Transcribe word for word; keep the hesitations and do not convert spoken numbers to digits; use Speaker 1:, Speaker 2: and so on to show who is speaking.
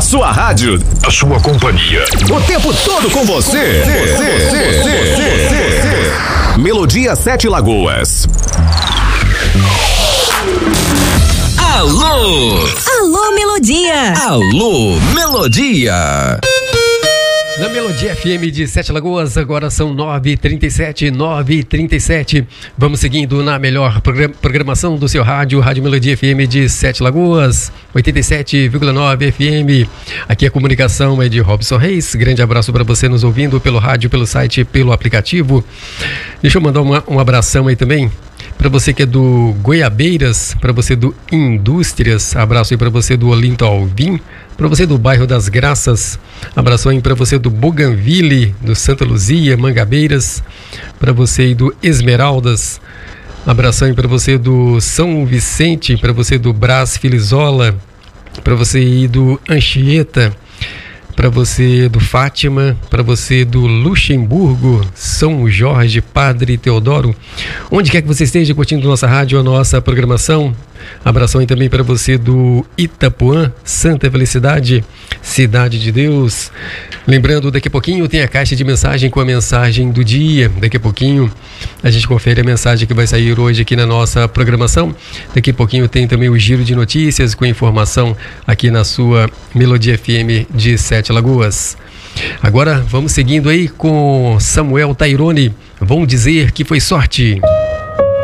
Speaker 1: sua rádio, a sua companhia, o tempo todo com você. Melodia Sete Lagoas.
Speaker 2: Alô!
Speaker 3: Alô, Melodia!
Speaker 2: Alô, Melodia!
Speaker 4: Na Melodia F M de Sete Lagoas, agora são nove e trinta e sete, nove e trinta e sete. Vamos seguindo na melhor programação do seu rádio, Rádio Melodia F M de Sete Lagoas, oitenta e sete vírgula nove F M. Aqui a comunicação é de Robson Reis. Grande abraço para você nos ouvindo pelo rádio, pelo site, pelo aplicativo. Deixa eu mandar uma, um abração aí também para você que é do Goiabeiras, para você do Indústrias, abraço aí para você do Olinto Alvim, para você do bairro das Graças, abraço aí para você do Bougainville, do Santa Luzia, Mangabeiras, para você aí do Esmeraldas, abração aí para você do São Vicente, para você do Brás Filizola, para você aí do Anchieta, para você do Fátima, para você do Luxemburgo, São Jorge, Padre Teodoro, onde quer que você esteja curtindo nossa rádio, a nossa programação. Abração aí também para você do Itapuã, Santa Felicidade, Cidade de Deus. Lembrando, daqui a pouquinho tem a caixa de mensagem com a mensagem do dia. Daqui a pouquinho a gente confere a mensagem que vai sair hoje aqui na nossa programação. Daqui a pouquinho tem também o giro de notícias com informação aqui na sua Melodia F M de Sete Lagoas. Agora vamos seguindo aí com Samuel Tairone. Vão dizer que foi sorte.